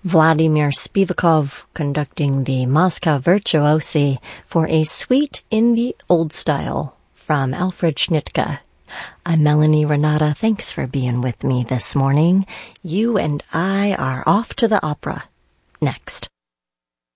Vladimir Spivakov conducting the Moscow Virtuosi for a suite in the old style from Alfred Schnittke. I'm Melanie Renata. Thanks for being with me this morning. You and I are off to the opera next.